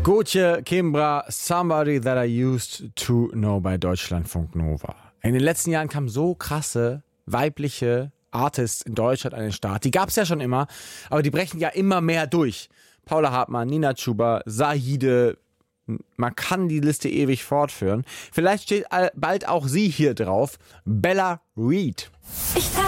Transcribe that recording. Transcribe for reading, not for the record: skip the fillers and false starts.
Gotje Kimbra, Somebody That I Used to Know bei Deutschlandfunk Nova. In den letzten Jahren kamen so krasse weibliche Artists in Deutschland an den Start. Die gab es ja schon immer, aber die brechen ja immer mehr durch. Paula Hartmann, Nina Chuba, Saide, man kann die Liste ewig fortführen. Vielleicht steht bald auch sie hier drauf, Bella Reed.